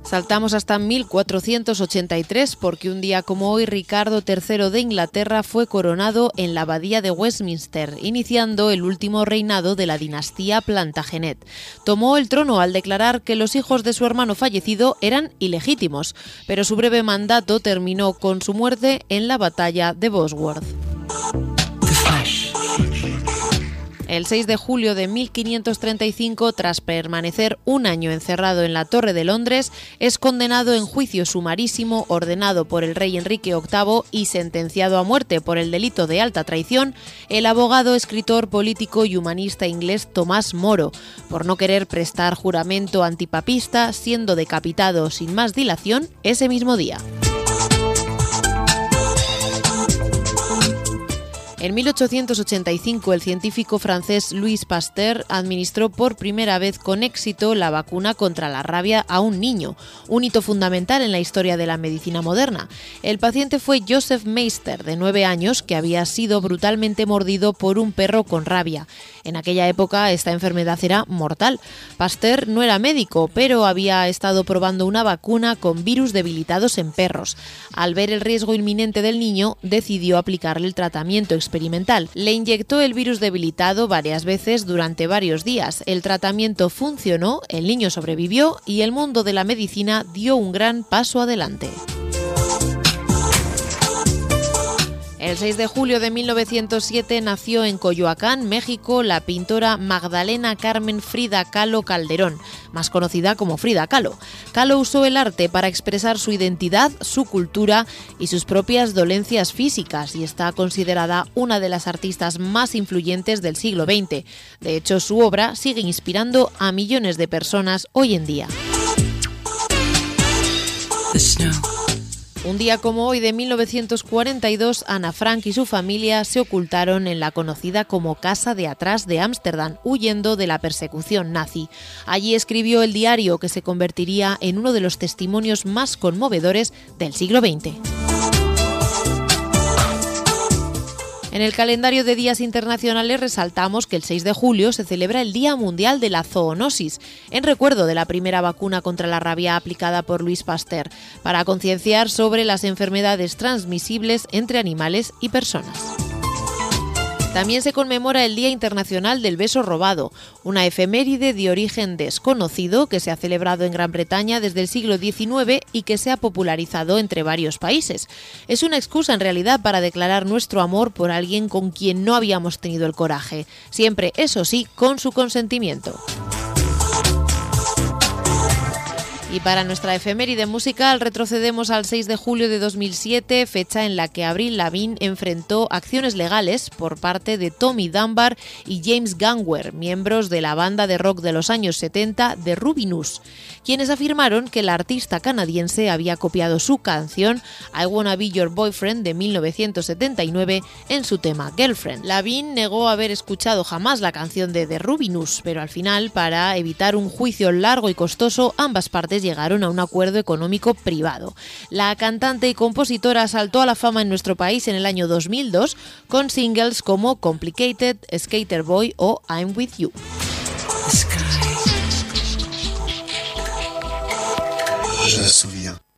Saltamos hasta 1483 porque un día como hoy Ricardo III de Inglaterra fue coronado en la abadía de Westminster, iniciando el último reinado de la dinastía Plantagenet. Tomó el trono al declarar que los hijos de su hermano fallecido eran ilegítimos, pero su breve mandato terminó con su muerte en la batalla de Bosworth. El 6 de julio de 1535, tras permanecer un año encerrado en la Torre de Londres, es condenado en juicio sumarísimo ordenado por el rey Enrique VIII y sentenciado a muerte por el delito de alta traición el abogado, escritor, político y humanista inglés Tomás Moro, por no querer prestar juramento antipapista, siendo decapitado sin más dilación ese mismo día. En 1885, el científico francés Louis Pasteur administró por primera vez con éxito la vacuna contra la rabia a un niño, un hito fundamental en la historia de la medicina moderna. El paciente fue Joseph Meister, de 9 años, que había sido brutalmente mordido por un perro con rabia. En aquella época, esta enfermedad era mortal. Pasteur no era médico, pero había estado probando una vacuna con virus debilitados en perros. Al ver el riesgo inminente del niño, decidió aplicarle el tratamiento experimental. Le inyectó el virus debilitado varias veces durante varios días. El tratamiento funcionó, el niño sobrevivió y el mundo de la medicina dio un gran paso adelante. El 6 de julio de 1907 nació en Coyoacán, México, la pintora Magdalena Carmen Frida Kahlo Calderón, más conocida como Frida Kahlo. Kahlo usó el arte para expresar su identidad, su cultura y sus propias dolencias físicas y está considerada una de las artistas más influyentes del siglo XX. De hecho, su obra sigue inspirando a millones de personas hoy en día. Un día como hoy de 1942, Ana Frank y su familia se ocultaron en la conocida como Casa de Atrás de Ámsterdam, huyendo de la persecución nazi. Allí escribió el diario que se convertiría en uno de los testimonios más conmovedores del siglo XX. En el calendario de días internacionales resaltamos que el 6 de julio se celebra el Día Mundial de la Zoonosis, en recuerdo de la primera vacuna contra la rabia aplicada por Louis Pasteur, para concienciar sobre las enfermedades transmisibles entre animales y personas. También se conmemora el Día Internacional del Beso Robado, una efeméride de origen desconocido que se ha celebrado en Gran Bretaña desde el siglo XIX y que se ha popularizado entre varios países. Es una excusa en realidad para declarar nuestro amor por alguien con quien no habíamos tenido el coraje, siempre, eso sí, con su consentimiento. Y para nuestra efeméride musical retrocedemos al 6 de julio de 2007, fecha en la que Avril Lavigne enfrentó acciones legales por parte de Tommy Dunbar y James Gangwer, miembros de la banda de rock de los años 70 The Rubinuts, quienes afirmaron que la artista canadiense había copiado su canción I Wanna Be Your Boyfriend de 1979 en su tema Girlfriend. Lavigne negó haber escuchado jamás la canción de The Rubinuts, pero al final, para evitar un juicio largo y costoso, ambas partes llegaron a un acuerdo económico privado. La cantante y compositora saltó a la fama en nuestro país en el año 2002 con singles como Complicated, Skater Boy o I'm With You. Je me souviens.